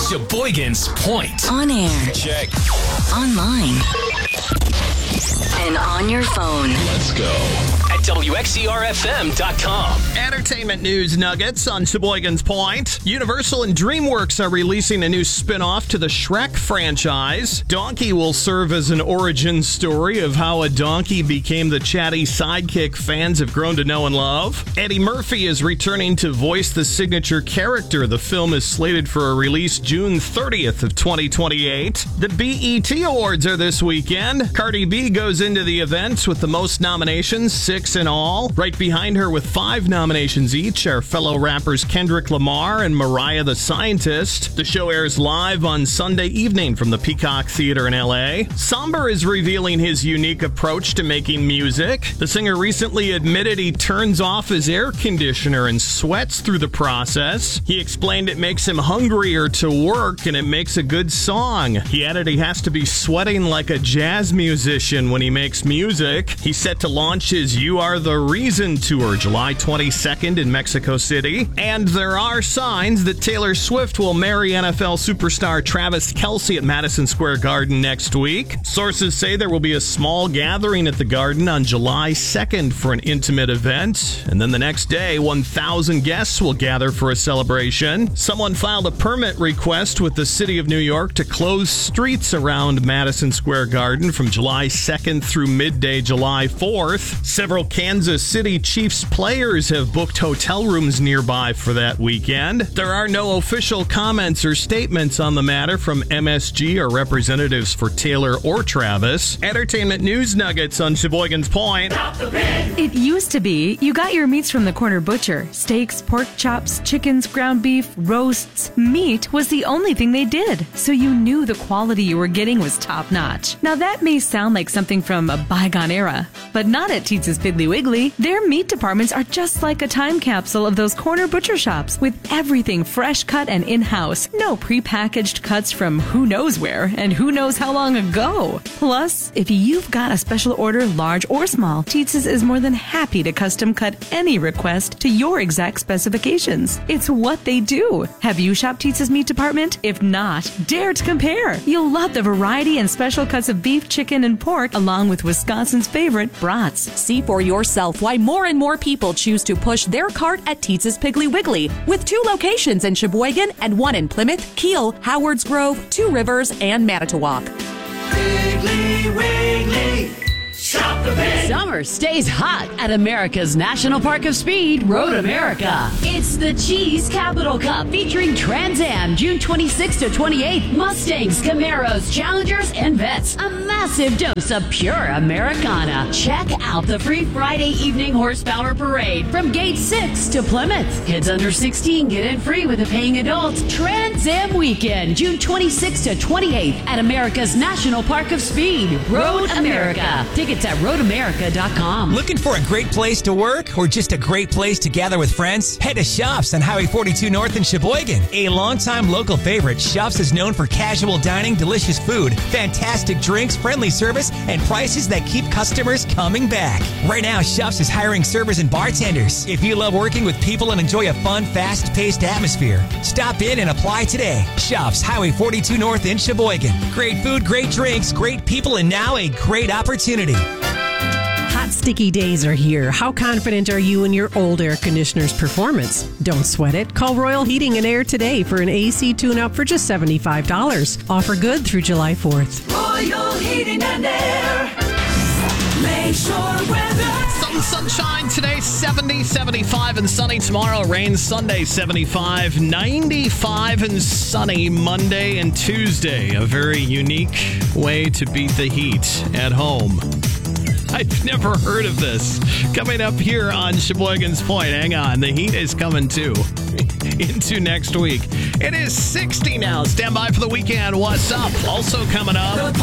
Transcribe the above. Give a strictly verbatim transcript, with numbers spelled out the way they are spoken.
Sheboygan's Point. On air. Check. Online. And on your phone. Let's go. At W X E R F M dot com. Entertainment news nuggets on Sheboygan's Point. Universal and DreamWorks are releasing a new spin-off to the Shrek franchise. Donkey will serve as an origin story of how a donkey became the chatty sidekick fans have grown to know and love. Eddie Murphy is returning to voice the signature character. The film is slated for a release June thirtieth of twenty twenty-eight. The B E T Awards are this weekend. Cardi B goes into the event with the most nominations, six in all. Right behind her with five nominations each are fellow rappers Kendrick Lamar and Mariah the Scientist. The show airs live on Sunday evening from the Peacock Theater in L A. Somber is revealing his unique approach to making music. The singer recently admitted he turns off his air conditioner and sweats through the process. He explained it makes him hungrier to work and it makes a good song. He added he has to be sweating like a jazz musician when he makes music. He's set to launch his You Are the Reason tour July twenty-second in Mexico City. And there are signs that Taylor Swift will marry N F L superstar Travis Kelce at Madison Square Garden next week. Sources say there will be a small gathering at the Garden on July second for an intimate event. And then the next day, one thousand guests will gather for a celebration. Someone filed a permit request with the city of New York to close streets around Madison Square Garden from July second through midday July fourth. Several Kansas City Chiefs players have booked hotel rooms nearby for that weekend. There are no official comments or statements on the matter from M S G or representatives for Taylor or Travis. Entertainment news nuggets on Sheboygan's Point. It used to be you got your meats from the corner butcher. Steaks, pork chops, chickens, ground beef, roasts. Meat was the only thing they did, so you knew the quality you were getting was top-notch. Now that may sound like something from a bygone era, but not at Teetz's Piggly Wiggly. Their meat departments are just like a time capsule of those corner butcher shops, with everything fresh cut and in-house. No prepackaged cuts from who knows where and who knows how long ago. Plus, if you've got a special order, large or small, Teetz's is more than happy to custom cut any request to your exact specifications. It's what they do. Have you shopped Teetz's meat department? If not, dare to compare. You'll love the variety and special cuts of beef, chicken, and pork, along with Wisconsin's favorite brats. See for yourself why more and more people choose to push their cart at Teetz's Piggly Wiggly, with two locations in Sheboygan and one in Plymouth, Kiel, Howards Grove, Two Rivers, and Manitowoc. Piggly Wiggly, shop the pig. Summer stays hot at America's National Park of Speed, Road America. It's the Cheese Capital Cup featuring Trans Am, June twenty-sixth to twenty-eighth. Mustangs, Camaros, Challengers, and Vets. A massive dose of pure Americana. Check out the free Friday evening horsepower parade from Gate six to Plymouth. Kids under sixteen get in free with a paying adult. Trans Am Weekend, June twenty-sixth to twenty-eighth at America's National Park of Speed, Road America. Tickets at road america dot com. Looking for a great place to work or just a great place to gather with friends? Head to Shops on Highway forty-two North in Sheboygan. A longtime local favorite, Shops is known for casual dining, delicious food, fantastic drinks, friendly service, and prices that keep customers coming back. Right now, Shops is hiring servers and bartenders. If you love working with people and enjoy a fun, fast-paced atmosphere, stop in and apply today. Shops, Highway forty-two North in Sheboygan. Great food, great drinks, great people, and now a great opportunity. Hot, sticky days are here. How confident are you in your old air conditioner's performance? Don't sweat it. Call Royal Heating and Air today for an A C tune-up for just seventy-five dollars. Offer good through July fourth. Royal Heating and Air. Lakeshore weather. Some sunshine today, seventy, seventy-five, and sunny tomorrow. Rain Sunday, seventy-five, ninety-five, and sunny Monday and Tuesday. A very unique way to beat the heat at home. I've never heard of this. Coming up here on Sheboygan's Point. Hang on, the heat is coming too. Into next week. It is sixty now. Stand by for the weekend. What's up? Also coming up.